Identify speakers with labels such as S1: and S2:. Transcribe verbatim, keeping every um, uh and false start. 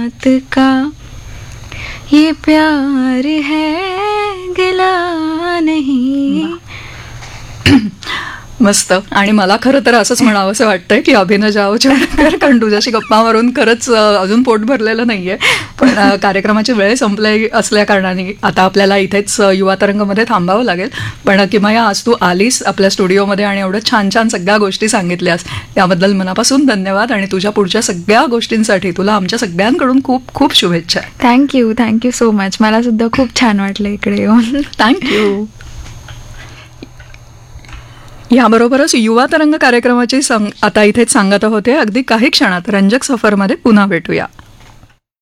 S1: रात का ये प्यार है गिला नहीं.
S2: मस्त. आणि मला खरं तर असंच म्हणावं असं वाटतंय की अभिनय जाओ कर, कारण तुझ्याशी गप्पा मारून खरंच अजून पोट भरलेलं नाहीये. पण कार्यक्रमाची वेळ संपले असल्या कारणाने आता आपल्याला इथेच युवा तरंगमध्ये थांबावं लागेल. पण किमया, आज तू आलीस आपल्या स्टुडिओमध्ये आणि एवढं छान छान सगळ्या गोष्टी सांगितल्यास त्याबद्दल मनापासून धन्यवाद. आणि तुझ्या पुढच्या सगळ्या गोष्टींसाठी तुला आमच्या सगळ्यांकडून खूप खूप शुभेच्छा.
S1: Thank you thank you so much. मला सुद्धा खूप छान वाटलं इकडे येऊन.
S2: थँक्यू. याबरोबरच युवा तरंग कार्यक्रमाची आता इथेच सांगत होते. अगदी काही क्षणात रंजक सफरमध्ये पुन्हा भेटूया.